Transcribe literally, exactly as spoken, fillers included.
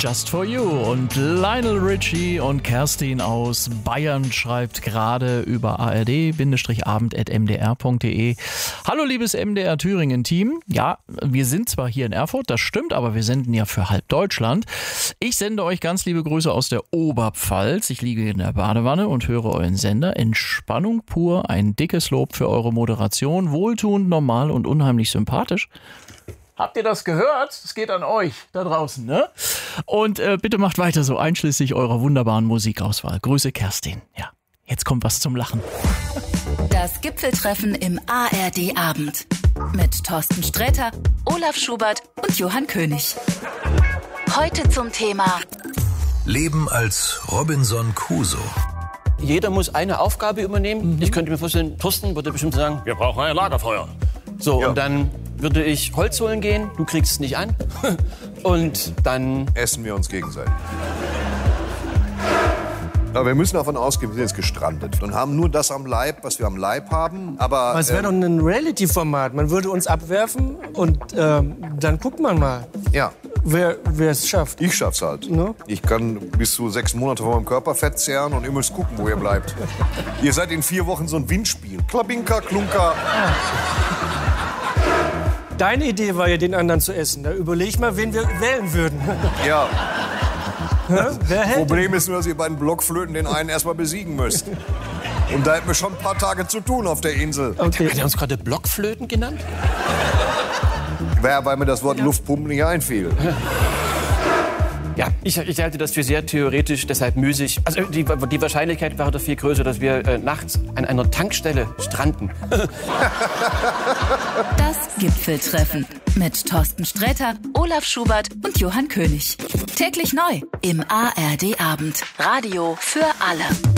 Just for You und Lionel Richie und Kerstin aus Bayern schreibt gerade über a r d abend at m d r punkt d e. Hallo liebes M D R Thüringen-Team. Ja, wir sind zwar hier in Erfurt, das stimmt, aber wir senden ja für halb Deutschland. Ich sende euch ganz liebe Grüße aus der Oberpfalz. Ich liege in der Badewanne und höre euren Sender. Entspannung pur, ein dickes Lob für eure Moderation. Wohltuend, normal und unheimlich sympathisch. Habt ihr das gehört? Es geht an euch da draußen, ne? Und äh, bitte macht weiter so, einschließlich eurer wunderbaren Musikauswahl. Grüße Kerstin. Ja, jetzt kommt was zum Lachen. Das Gipfeltreffen im A R D-Abend. Mit Thorsten Sträter, Olaf Schubert und Johann König. Heute zum Thema Leben als Robinson Crusoe. Jeder muss eine Aufgabe übernehmen. Mhm. Ich könnte mir vorstellen, Thorsten würde bestimmt sagen, wir brauchen ein Lagerfeuer. So, ja. Und dann würde ich Holz holen gehen, du kriegst es nicht an. Und dann essen wir uns gegenseitig. Aber wir müssen davon ausgehen, wir sind jetzt gestrandet und haben nur das am Leib, was wir am Leib haben. Aber es wäre ähm, doch ein Reality-Format. Man würde uns abwerfen und ähm, dann guckt man mal, ja. wer es schafft. Ich schaff's halt. No? Ich kann bis zu sechs Monate von meinem Körperfett zehren und ihr müsst gucken, wo ihr bleibt. Ihr seid in vier Wochen so ein Windspiel. Klabinka, Klunker. Ah. Deine Idee war ja, den anderen zu essen. Da überleg mal, wen wir wählen würden. Ja. Das Problem ist nur, dass ihr beiden Blockflöten den einen erstmal besiegen müsst. Und da hätten wir schon ein paar Tage zu tun auf der Insel. Okay. Hat er uns gerade Blockflöten genannt? Ja, weil mir das Wort ja. Luftpumpen nicht einfiel. Ja, ich, ich halte das für sehr theoretisch, deshalb müßig. Also die, die Wahrscheinlichkeit wäre doch viel größer, dass wir äh, nachts an einer Tankstelle stranden. Das Gipfeltreffen mit Thorsten Sträter, Olaf Schubert und Johann König. Täglich neu im A R D-Abend. Radio für alle.